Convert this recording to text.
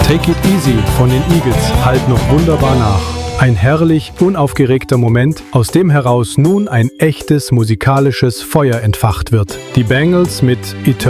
Take It Easy von den Eagles hallt noch wunderbar nach. Ein herrlich unaufgeregter Moment, aus dem heraus nun ein echtes musikalisches Feuer entfacht wird. Die Bangles mit